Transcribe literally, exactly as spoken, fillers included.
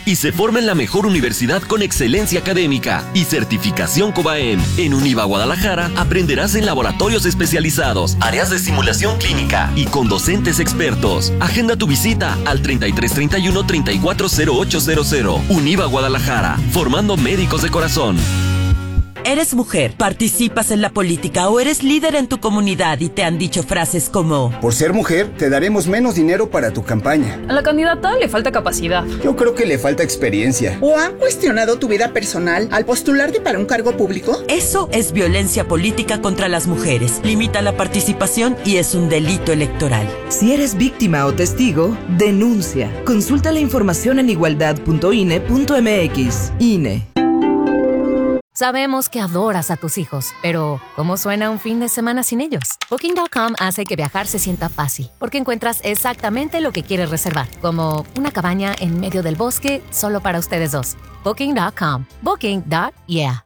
y se forma en la mejor universidad con excelencia académica y certificación Cobaen. En Univa Guadalajara aprenderás en laboratorios especializados, áreas de simulación clínica y con docentes expertos. Agenda tu visita al treinta y tres treinta y uno treinta y cuatro cero ocho cero cero. Univa Guadalajara, formando médicos de corazón. Eres mujer, participas en la política o eres líder en tu comunidad y te han dicho frases como: por ser mujer, te daremos menos dinero para tu campaña. A la candidata le falta capacidad. Yo creo que le falta experiencia. ¿O han cuestionado tu vida personal al postularte para un cargo público? Eso es violencia política contra las mujeres. Limita la participación y es un delito electoral. Si eres víctima o testigo, denuncia. Consulta la información en igualdad punto I N E punto M X. I N E. Sabemos que adoras a tus hijos, pero ¿cómo suena un fin de semana sin ellos? Booking punto com hace que viajar se sienta fácil, porque encuentras exactamente lo que quieres reservar, como una cabaña en medio del bosque solo para ustedes dos. Booking punto com. Booking. Yeah.